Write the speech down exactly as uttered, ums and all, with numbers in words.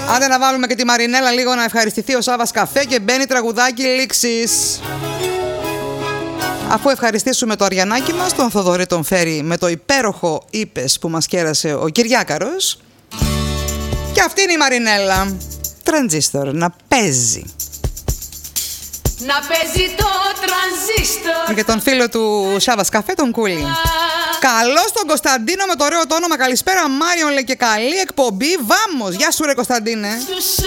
Άντε να βάλουμε και τη Μαρινέλα λίγο να ευχαριστηθεί ο Σάββας Καφέ και μπαίνει τραγουδάκι λήξης. Αφού ευχαριστήσουμε το Αριανάκι μας, τον Θοδωρή τον φέρει με το υπέροχο «Είπες» που μας κέρασε ο Κυριάκαρος. Και αυτή είναι η Μαρινέλα. Τρανζίστορ, να παίζει. Να παίζει το τρανζίστορ. Και τον φίλο του Σάββας Καφέ, τον Κούλη. Καλώς τον Κωνσταντίνο με το ωραίο το όνομα. Καλησπέρα Μάριον, λέει, και καλή εκπομπή. Βάμος, γεια σου ρε Κωνσταντίνε.